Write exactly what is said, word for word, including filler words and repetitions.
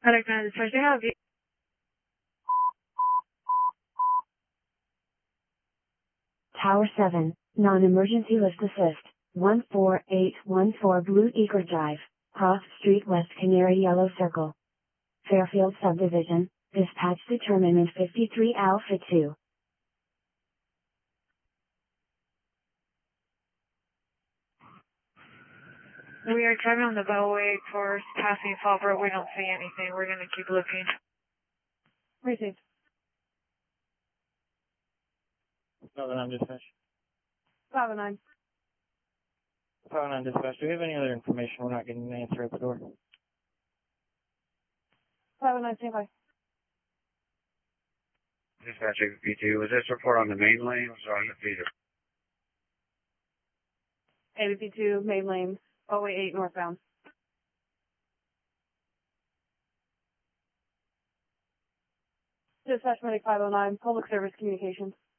Alexander, dispatch, they have you. Tower seven, non-emergency lift assist, one four eight one four Blue Eagle Drive, Cross Street, West Canary, Yellow Circle, Fairfield Subdivision, dispatch determinant fifty-three Alpha two. We are driving on the Bellway course, passing Fallbrook. We don't see anything. We're going to keep looking. Received. five oh nine dispatch. five oh nine. five oh nine dispatch. Do we have any other information? We're not getting an answer at the door. five oh nine, stand by. Dispatch A P two, was this report on the main lane or on the feeder? A B P two, main lane, Bellway eight northbound. Dispatch medic five oh nine, public service communications.